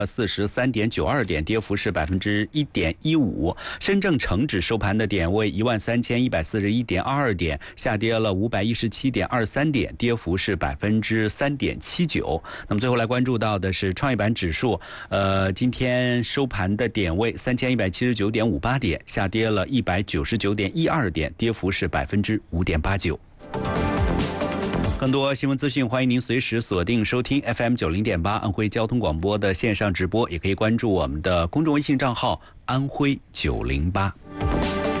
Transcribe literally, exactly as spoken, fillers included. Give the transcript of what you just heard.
四十三点九二点，跌幅是百分之一点一五。深证成指收盘的点位一万三千一百四十一点二二点，下跌了五百一十七点二三点，跌幅是百分之三点七九。那么最后来关注到的是创业板指数，呃，今天收盘的点位三千一百七十九点五八点，下跌了一百九十九点一二点，跌幅是百分之五点八九。更多新闻资讯，欢迎您随时锁定收听 F M 九零点八安徽交通广播的线上直播，也可以关注我们的公众微信账号安徽九零八。